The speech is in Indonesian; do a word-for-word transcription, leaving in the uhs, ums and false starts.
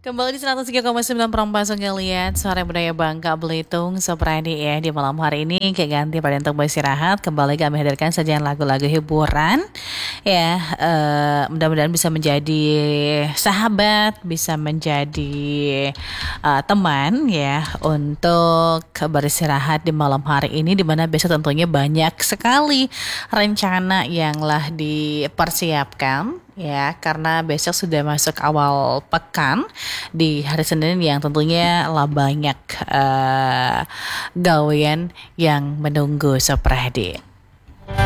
Kembali di seratus tiga koma sembilan Perempat lihat Suara Budaya Bangka Belitung Sopradi ya. Di malam hari ini kayak ganti pada untuk beristirahat. Kembali kami hadirkan sajian lagu-lagu hiburan. Ya, eh, mudah-mudahan bisa menjadi sahabat, bisa menjadi eh, teman ya untuk beristirahat di malam hari ini, di mana besok tentunya banyak sekali rencana yang lah dipersiapkan ya, karena besok sudah masuk awal pekan di hari Senin yang tentunya lah banyak eh, gawean yang menunggu Sopradi.